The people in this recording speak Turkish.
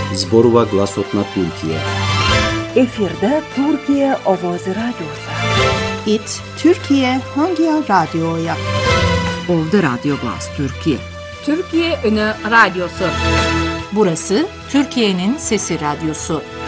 Zborova Glasotna Türkiye. Efirde Türkiye Ovozi Radyosu. It Türkiye Hangi Radyoya? Ovda Radyo Glas Türkiye. Türkiye Ünü Radyosu. Burası Türkiye'nin Sesi Radyosu.